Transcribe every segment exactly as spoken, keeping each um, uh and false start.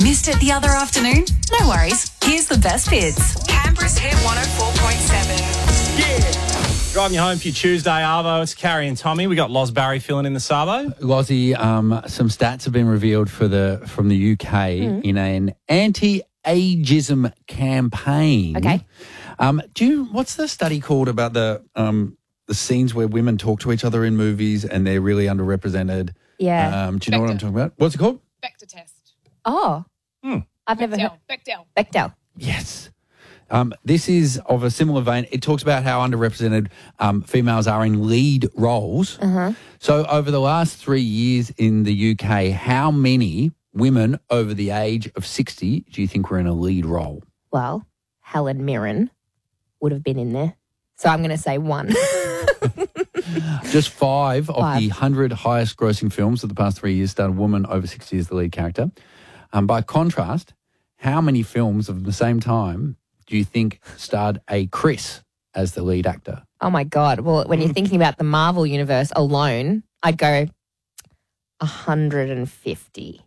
Missed it the other afternoon? No worries. Here's the best bits. Canberra's Hit one oh four point seven. Yeah. Driving you home for your Tuesday, Arvo. It's Carrie and Tommy. We got Loz Barry filling in the Sabo. Lozzie, um, some stats have been revealed for the from the U K mm. in an anti-ageism campaign. Okay. Um, do you? What's the study called about the um, the scenes where women talk to each other in movies and they're really underrepresented? Yeah. Um, do you know what I'm talking about? What's it called? Bechdel test. Oh. Hmm. I've never heard. Bechdel. Bechdel. Yes. Um, this is of a similar vein. It talks about how underrepresented um, females are in lead roles. Uh-huh. So over the last three years in the U K, how many women over the age of sixty do you think were in a lead role? Well, Helen Mirren would have been in there. So I'm going to say one. Just five, of Five. the one hundred highest grossing films of the past three years starred a woman over sixty as the lead character. Um, by contrast, how many films of the same time do you think starred a Chris as the lead actor? Oh, my God. Well, when you're thinking about the Marvel universe alone, I'd go one hundred fifty.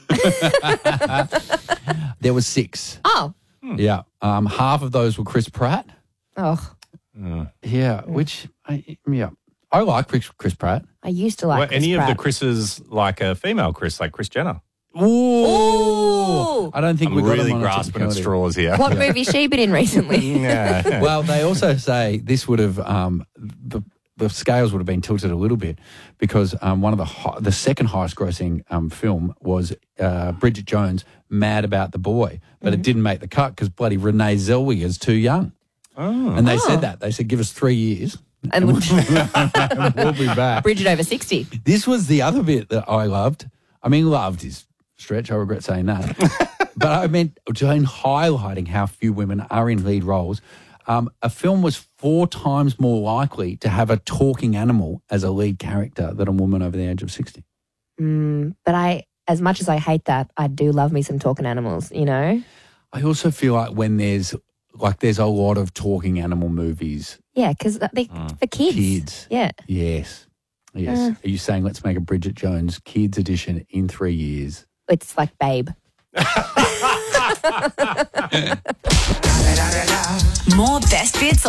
There was six. Oh. Yeah. Um, half of those were Chris Pratt. Oh. Yeah, which, I, yeah. I like Chris, Chris Pratt. I used to like Were Chris any Pratt. of the Chris's like a female Chris, like Kris Jenner? Ooh. Ooh. I don't think I'm we got really him on a grasping at technicality. straws here. What movie she been in recently? Yeah. Well, they also say this would have um, the the scales would have been tilted a little bit because um, one of the hi- the second highest grossing um, film was uh, Bridget Jones' Mad About the Boy, but Mm-hmm. it didn't make the cut because bloody Renee Zellweger's too young. Oh. And they Oh. said that. They said, give us three years And and we'll be back. Bridget over sixty. This was the other bit that I loved. I mean, loved is stretch. I regret saying that. But I meant Jane highlighting how few women are in lead roles. Um, a film was four times more likely to have a talking animal as a lead character than a woman over the age of sixty. Mm, but I, as much as I hate that, I do love me some talking animals, you know? I also feel like when there's like there's a lot of talking animal movies. Yeah, because they for kids. Kids. Yeah. Yes. Yes. Uh. Are you saying let's make a Bridget Jones kids edition in three years? It's like Babe. More best bits